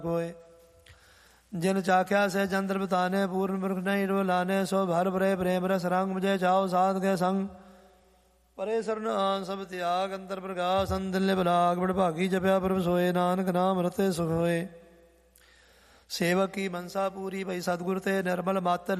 ਹੋਏ। ਜਿਨ ਚਾਖਿਆ ਸੇ ਚੰਦਰ ਬਤਾਨੇ ਪੂਰਨ ਪੁਰਖ ਨਹੀਂ ਡੋਲਾਨੇ ਸੋ ਭਰ ਭਰੇ ਪ੍ਰੇਮ ਰਸ ਰੰਗ ਮੁਝੇ ਚਾਓ ਸਾਧ ਕੇ ਸੰਗ ਪਰੇ ਸਰਨ ਆਨ ਸਭ ਤਿਆਗ ਅੰਤਰ ਪ੍ਰਕਾਸ਼ ਅੰਦਿਲ ਬਲਾਗ ਬੜ ਭਾਗੀ ਜਪਿਆ ਪ੍ਰਭ ਸੋਏ ਨਾਨਕ ਨਾਮ ਰਤੇ ਸੁਖ ਹੋਏ। ਸੇਵਕ ਕੀ ਮਨਸਾ ਪੂਰੀ ਭਈ ਸਤਿਗੁਰ ਤੇ ਨਿਰਮਲ ਮਤ